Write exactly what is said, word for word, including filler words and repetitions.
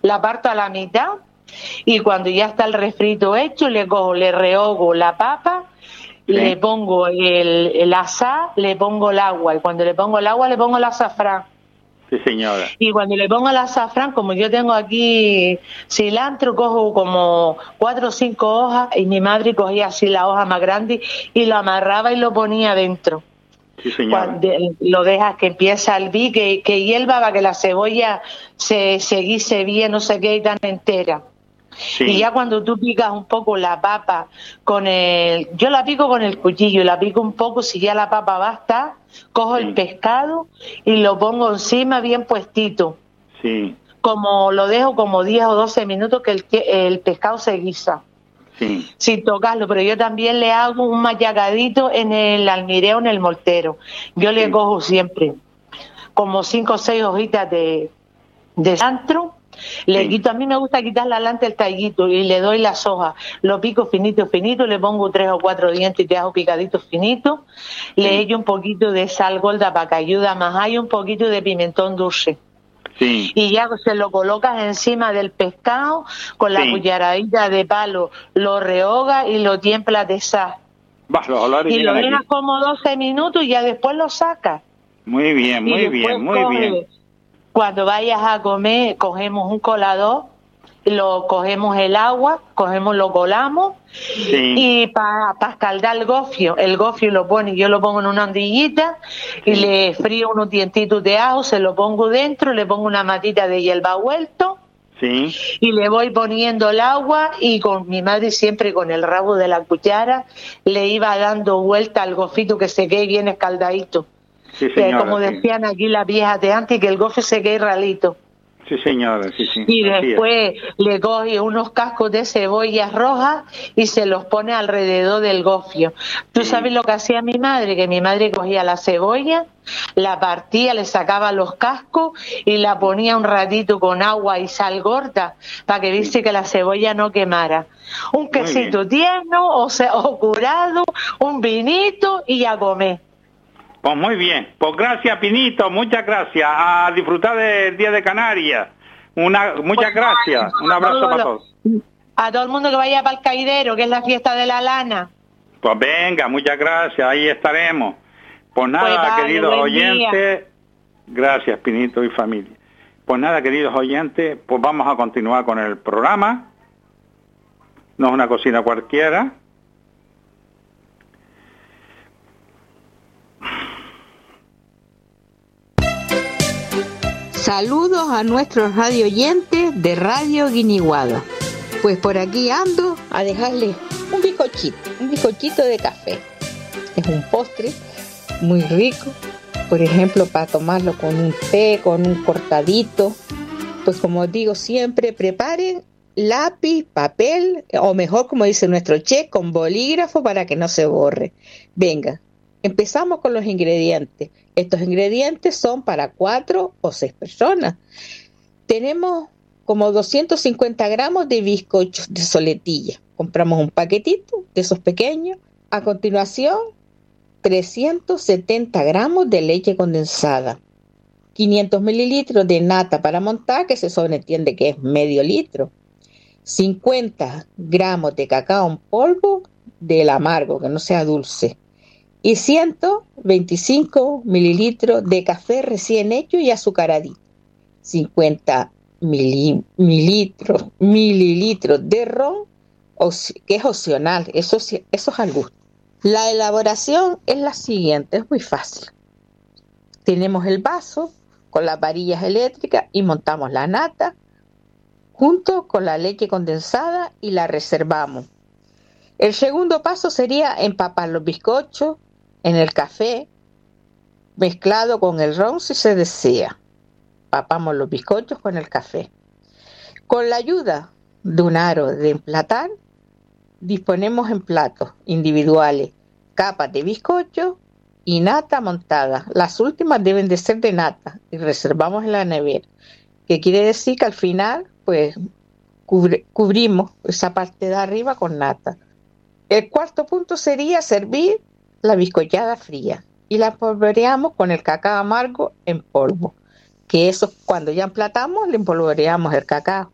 la parto a la mitad y cuando ya está el refrito hecho, le cojo, le rehogo la papa, sí. le pongo el, el asá, le pongo el agua y cuando le pongo el agua le pongo el azafrán. Sí, señora. Y cuando le pongo el azafrán, como yo tengo aquí cilantro, cojo como cuatro o cinco hojas y mi madre cogía así la hoja más grande y lo amarraba y lo ponía dentro. Sí, señora. Cuando lo dejas que empieza a hervir, que, que hierva para que la cebolla se, se guise bien, no se quede tan entera. Sí. Y ya cuando tú picas un poco la papa con el... Yo la pico con el cuchillo, la pico un poco, si ya la papa basta, cojo sí. el pescado y lo pongo encima bien puestito. Sí. Como lo dejo como diez o doce minutos que el, el pescado se guisa. Sí. Sin tocarlo, pero yo también le hago un machacadito en el almireo, en el mortero. Yo le sí. cojo siempre como cinco o seis hojitas de, de cilantro. Le sí. quito, a mí me gusta quitar la lanta del tallito y le doy las hojas, lo pico finito, finito, le pongo tres o cuatro dientes de ajo picaditos finitos, sí. le echo un poquito de sal gorda para que ayude más, hay un poquito de pimentón dulce. Sí. Y ya se lo colocas encima del pescado, con la sí. cucharadita de palo, lo rehogas y lo tiemplas de sal. Va, los olores y lo dejas aquí. como doce minutos y ya después lo sacas. Muy bien, muy bien, muy coge, bien. Cuando vayas a comer, cogemos un colador, lo cogemos el agua, cogemos, lo colamos sí. y para pa escaldar el gofio, el gofio lo pone, yo lo pongo en una ondillita y sí. le frío unos dientitos de ajo, se lo pongo dentro, le pongo una matita de hierba vuelto sí. y le voy poniendo el agua y con mi madre siempre con el rabo de la cuchara le iba dando vuelta al gofito que se quede bien escaldadito. Sí, señora, como decían sí. aquí las viejas de antes, que el gofio se quede ralito. Sí, señora, sí, sí. Y Así después es. le coge unos cascos de cebollas rojas y se los pone alrededor del gofio. ¿Tú sí. sabes lo que hacía mi madre? Que mi madre cogía la cebolla, la partía, le sacaba los cascos y la ponía un ratito con agua y sal gorda para que viese sí. que la cebolla no quemara. Un quesito tierno o, sea, o curado, un vinito y a comer. Pues muy bien, pues gracias Pinito, muchas gracias, a disfrutar del Día de Canarias, una, muchas pues, gracias, un abrazo todo, para todos. A todo el mundo que vaya para el Caidero, que es la fiesta de la lana. Pues venga, muchas gracias, ahí estaremos. Pues nada, pues vale, queridos oyentes, día. Gracias Pinito y familia. Pues nada, queridos oyentes, pues vamos a continuar con el programa, no es una cocina cualquiera. Saludos a nuestros radio oyentes de Radio Guiniguada. Pues por aquí ando a dejarles un bizcochito, un bizcochito de café. Es un postre muy rico, por ejemplo, para tomarlo con un té, con un cortadito. Pues como digo siempre, preparen lápiz, papel, o mejor como dice nuestro chef, con bolígrafo para que no se borre. Venga, empezamos con los ingredientes. Estos ingredientes son para cuatro o seis personas. Tenemos como doscientos cincuenta gramos de bizcochos de soletilla. Compramos un paquetito de esos pequeños. A continuación, trescientos setenta gramos de leche condensada. quinientos mililitros de nata para montar, que se sobreentiende que es medio litro. cincuenta gramos de cacao en polvo del amargo, que no sea dulce. Y ciento veinticinco mililitros de café recién hecho y azucaradito. cincuenta mililitros, mililitros de ron, que es opcional, eso, eso es al gusto. La elaboración es la siguiente, es muy fácil. Tenemos el vaso con las varillas eléctricas y montamos la nata junto con la leche condensada y la reservamos. El segundo paso sería empapar los bizcochos en el café mezclado con el ron si se desea. Empapamos los bizcochos con el café. Con la ayuda de un aro de emplatar, disponemos en platos individuales capas de bizcocho y nata montada. Las últimas deben de ser de nata y reservamos en la nevera. Que quiere decir que al final, pues, cubre, cubrimos esa parte de arriba con nata. El cuarto punto sería servir la bizcochada fría y la polvoreamos con el cacao amargo en polvo, que eso cuando ya emplatamos le empolvoreamos el cacao